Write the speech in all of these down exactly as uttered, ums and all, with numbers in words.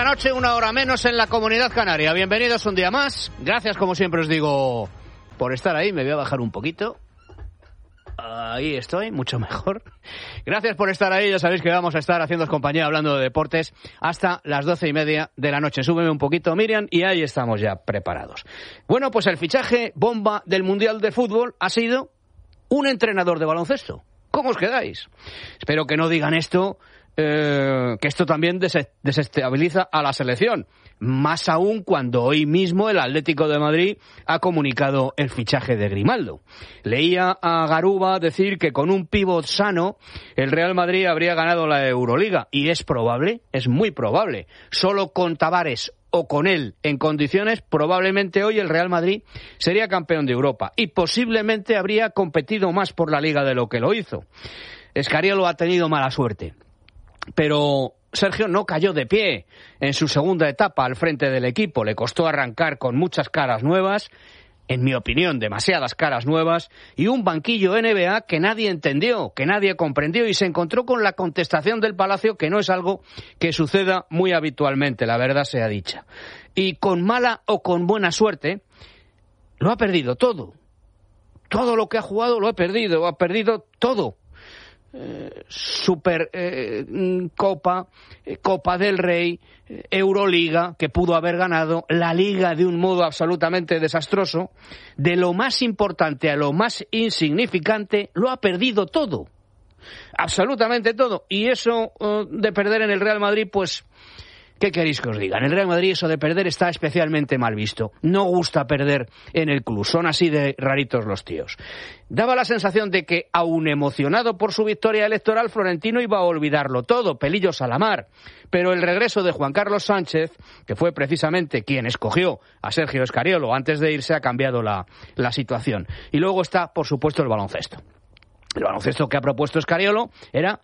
noche, una hora menos en la Comunidad Canaria. Bienvenidos un día más. Gracias, como siempre os digo, por estar ahí. Me voy a bajar un poquito. Ahí estoy, mucho mejor. Gracias por estar ahí. Ya sabéis que vamos a estar haciéndoos compañía hablando de deportes hasta las doce y media de la noche. Súbeme un poquito, Miriam, y ahí estamos ya preparados. Bueno, pues el fichaje bomba del Mundial de Fútbol ha sido un entrenador de baloncesto. ¿Cómo os quedáis? Espero que no digan esto, eh, que esto también des- desestabiliza a la selección. Más aún cuando hoy mismo el Atlético de Madrid ha comunicado el fichaje de Grimaldo. Leía a Garuba decir que con un pívot sano el Real Madrid habría ganado la Euroliga. Y es probable, es muy probable. Solo con Tavares o con él en condiciones, probablemente hoy el Real Madrid sería campeón de Europa. Y posiblemente habría competido más por la Liga de lo que lo hizo. Scariolo ha tenido mala suerte. Pero Sergio no cayó de pie en su segunda etapa al frente del equipo. Le costó arrancar con muchas caras nuevas, en mi opinión, demasiadas caras nuevas, y un banquillo N B A que nadie entendió, que nadie comprendió, y se encontró con la contestación del Palacio, que no es algo que suceda muy habitualmente, la verdad sea dicha. Y con mala o con buena suerte, lo ha perdido todo. Todo lo que ha jugado lo ha perdido, ha perdido todo. Eh, Super eh, Copa, eh, Copa del Rey, eh, Euroliga, que pudo haber ganado, la Liga de un modo absolutamente desastroso, de lo más importante a lo más insignificante, lo ha perdido todo, absolutamente todo, y eso eh, de perder en el Real Madrid, pues, ¿qué queréis que os diga? En el Real Madrid eso de perder está especialmente mal visto. No gusta perder en el club. Son así de raritos los tíos. Daba la sensación de que, aun emocionado por su victoria electoral, Florentino iba a olvidarlo todo, pelillos a la mar. Pero el regreso de Juan Carlos Sánchez, que fue precisamente quien escogió a Sergio Scariolo antes de irse, ha cambiado la, la situación. Y luego está, por supuesto, el baloncesto. El baloncesto que ha propuesto Scariolo era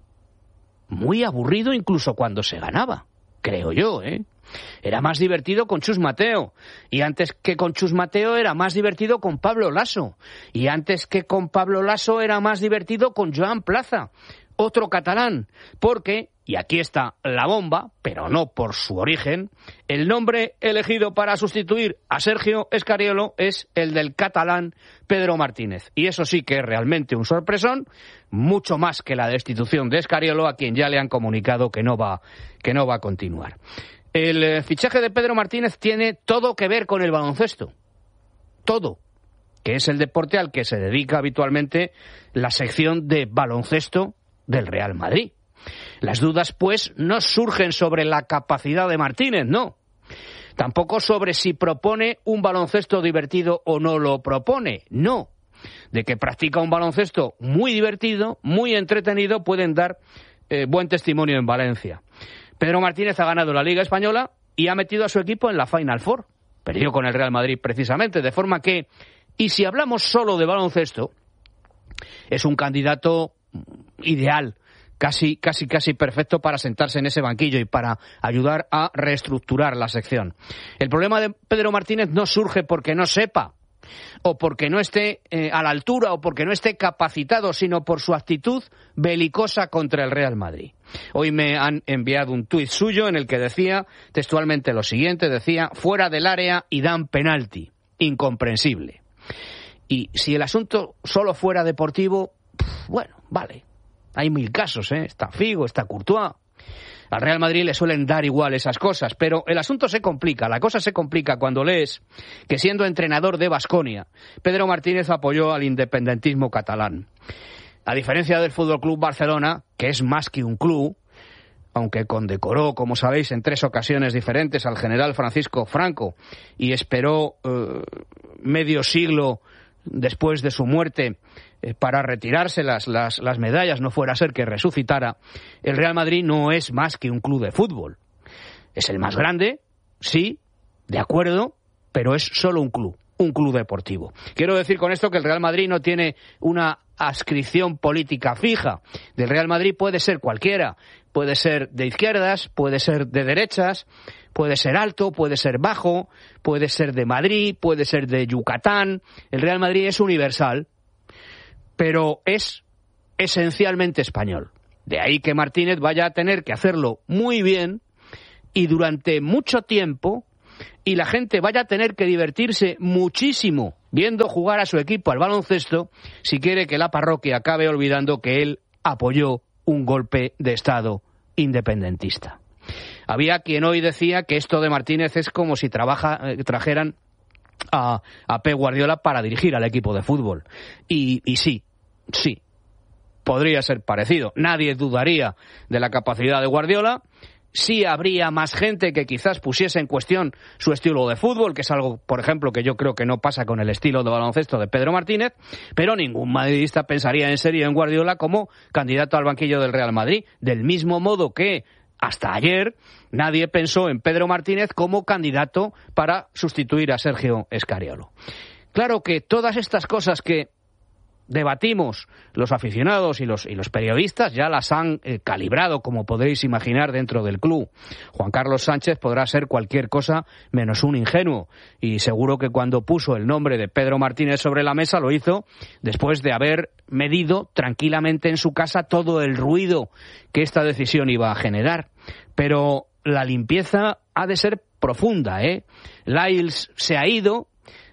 muy aburrido incluso cuando se ganaba. Creo yo, ¿eh? Era más divertido con Chus Mateo. Y antes que con Chus Mateo era más divertido con Pablo Laso. Y antes que con Pablo Laso era más divertido con Joan Plaza, otro catalán. Porque, y aquí está la bomba, pero no por su origen, el nombre elegido para sustituir a Sergio Scariolo es el del catalán Pedro Martínez. Y eso sí que es realmente un sorpresón, mucho más que la destitución de Scariolo, a quien ya le han comunicado que no va, que no va a continuar. El fichaje de Pedro Martínez tiene todo que ver con el baloncesto. Todo. Que es el deporte al que se dedica habitualmente la sección de baloncesto del Real Madrid. Las dudas, pues, no surgen sobre la capacidad de Martínez, no. Tampoco sobre si propone un baloncesto divertido o no lo propone, no. De que practica un baloncesto muy divertido, muy entretenido, pueden dar eh, buen testimonio en Valencia. Pedro Martínez ha ganado la Liga Española y ha metido a su equipo en la Final Four. Perdió con el Real Madrid precisamente, de forma que, y si hablamos solo de baloncesto, es un candidato ideal, casi, casi, casi perfecto para sentarse en ese banquillo y para ayudar a reestructurar la sección. El problema de Pedro Martínez no surge porque no sepa, o porque no esté eh, a la altura, o porque no esté capacitado, sino por su actitud belicosa contra el Real Madrid. Hoy me han enviado un tuit suyo en el que decía textualmente lo siguiente, decía: fuera del área y dan penalti. Incomprensible. Y si el asunto solo fuera deportivo, pff, bueno, vale. Hay mil casos, ¿eh? Está Figo, está Courtois. Al Real Madrid le suelen dar igual esas cosas, pero el asunto se complica, la cosa se complica cuando lees que, siendo entrenador de Baskonia, Pedro Martínez apoyó al independentismo catalán. A diferencia del F C Barcelona, que es más que un club, aunque condecoró, como sabéis, en tres ocasiones diferentes al general Francisco Franco y esperó eh, medio siglo después de su muerte eh, para retirarse las, las, las medallas, no fuera a ser que resucitara, el Real Madrid no es más que un club de fútbol. Es el más grande, sí, de acuerdo, pero es solo un club, un club deportivo. Quiero decir con esto que el Real Madrid no tiene una adscripción política fija. Del Real Madrid puede ser cualquiera, puede ser de izquierdas, puede ser de derechas, puede ser alto, puede ser bajo, puede ser de Madrid, puede ser de Yucatán. El Real Madrid es universal, pero es esencialmente español. De ahí que Martínez vaya a tener que hacerlo muy bien y durante mucho tiempo, y la gente vaya a tener que divertirse muchísimo viendo jugar a su equipo al baloncesto si quiere que la parroquia acabe olvidando que él apoyó un golpe de Estado independentista. Había quien hoy decía que esto de Martínez es como si trabaja, eh, trajeran a, a Pep Guardiola para dirigir al equipo de fútbol. Y, y sí, sí, podría ser parecido. Nadie dudaría de la capacidad de Guardiola. Sí habría más gente que quizás pusiese en cuestión su estilo de fútbol, que es algo, por ejemplo, que yo creo que no pasa con el estilo de baloncesto de Pedro Martínez, pero ningún madridista pensaría en serio en Guardiola como candidato al banquillo del Real Madrid, del mismo modo que hasta ayer nadie pensó en Pedro Martínez como candidato para sustituir a Sergio Scariolo. Claro que todas estas cosas que debatimos los aficionados y los, y los periodistas ya las han eh, calibrado, como podréis imaginar, dentro del club. Juan Carlos Sánchez podrá ser cualquier cosa menos un ingenuo, y seguro que cuando puso el nombre de Pedro Martínez sobre la mesa lo hizo después de haber medido tranquilamente en su casa todo el ruido que esta decisión iba a generar. Pero la limpieza ha de ser profunda, ¿eh? Lyles se ha ido,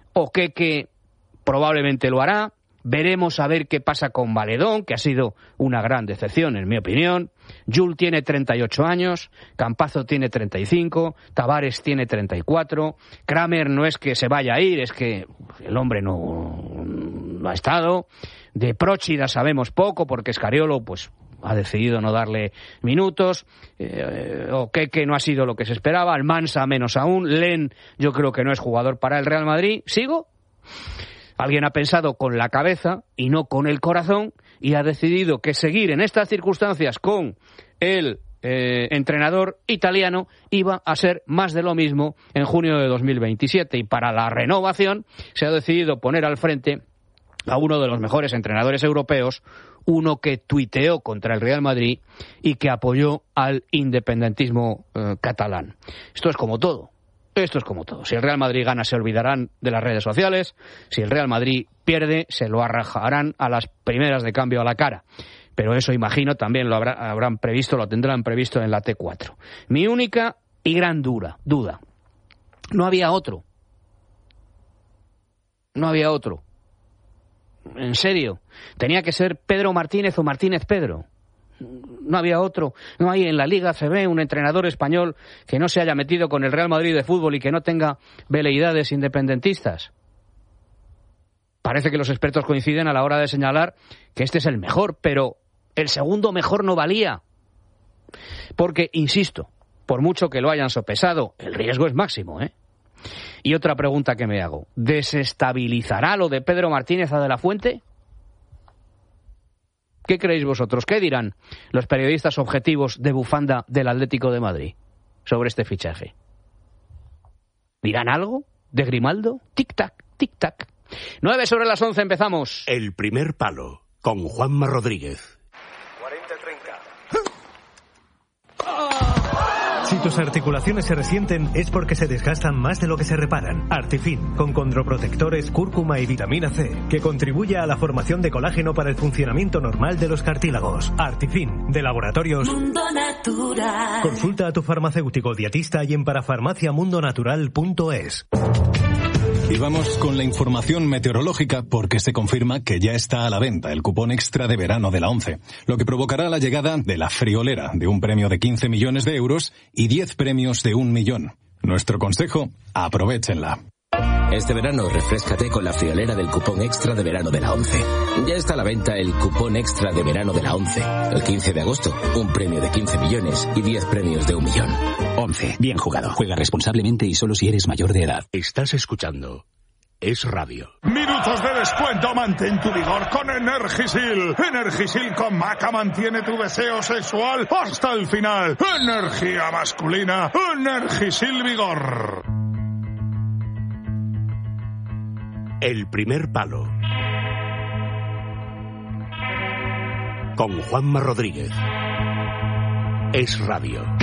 Okeke probablemente lo hará. Veremos a ver qué pasa con Valedón, que ha sido una gran decepción, en mi opinión. Jul tiene treinta y ocho años, Campazzo tiene treinta y cinco, Tavares tiene treinta y cuatro, Kramer no es que se vaya a ir, es que el hombre no, no ha estado. De Próchida sabemos poco, porque Scariolo pues, ha decidido no darle minutos. Eh, Okeke no ha sido lo que se esperaba, Almansa menos aún, Len yo creo que no es jugador para el Real Madrid. ¿Sigo? Alguien ha pensado con la cabeza y no con el corazón y ha decidido que seguir en estas circunstancias con el eh, entrenador italiano iba a ser más de lo mismo en junio de dos mil veintisiete. Y para la renovación se ha decidido poner al frente a uno de los mejores entrenadores europeos, uno que tuiteó contra el Real Madrid y que apoyó al independentismo eh, catalán. Esto es como todo. Esto es como todo. Si el Real Madrid gana, se olvidarán de las redes sociales. Si el Real Madrid pierde, se lo arrajarán a las primeras de cambio a la cara. Pero eso, imagino, también lo habrá, habrán previsto, lo tendrán previsto en la T cuatro. Mi única y gran dura, duda. No había otro. No había otro. En serio. Tenía que ser Pedro Martínez o Martínez Pedro. No había otro. No hay en la Liga C B un entrenador español que no se haya metido con el Real Madrid de fútbol y que no tenga veleidades independentistas. Parece que los expertos coinciden a la hora de señalar que este es el mejor, pero el segundo mejor no valía. Porque, insisto, por mucho que lo hayan sopesado, el riesgo es máximo, ¿eh? Y otra pregunta que me hago, ¿desestabilizará lo de Pedro Martínez a De la Fuente? ¿Qué creéis vosotros? ¿Qué dirán los periodistas objetivos de bufanda del Atlético de Madrid sobre este fichaje? ¿Dirán algo de Grimaldo? Tic-tac, tic-tac. Nueve sobre las once, empezamos. El primer palo, con Juanma Rodríguez. cuarenta treinta. Si tus articulaciones se resienten es porque se desgastan más de lo que se reparan. Artifin, con condroprotectores, cúrcuma y vitamina C, que contribuye a la formación de colágeno para el funcionamiento normal de los cartílagos. Artifin, de Laboratorios Mundo Natural. Consulta a tu farmacéutico dietista y en parafarmacia mundo natural punto es. Y vamos con la información meteorológica porque se confirma que ya está a la venta el cupón extra de verano de la ONCE, lo que provocará la llegada de la friolera de un premio de quince millones de euros y diez premios de un millón. Nuestro consejo, aprovéchenla. Este verano refréscate con la friolera del cupón extra de verano de la ONCE. Ya está a la venta el cupón extra de verano de la ONCE. El quince de agosto, un premio de quince millones y diez premios de un millón. ONCE, bien jugado. Juega responsablemente y solo si eres mayor de edad. Estás escuchando Es Radio. Minutos de descuento, mantén tu vigor con Energisil. Energisil con maca mantiene tu deseo sexual hasta el final. Energía masculina, Energisil Vigor. El primer palo, con Juanma Rodríguez. Es Radio.